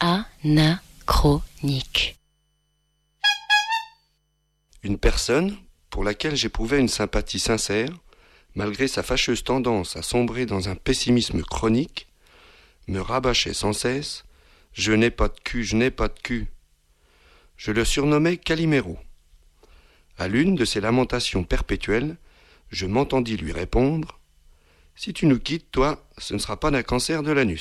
Anachronique. Une personne pour laquelle j'éprouvais une sympathie sincère, malgré sa fâcheuse tendance à sombrer dans un pessimisme chronique, me rabâchait sans cesse « Je n'ai pas de cul, je n'ai pas de cul ». Je le surnommais Calimero. À l'une de ses lamentations perpétuelles, je m'entendis lui répondre « Si tu nous quittes, toi, ce ne sera pas d'un cancer de l'anus ».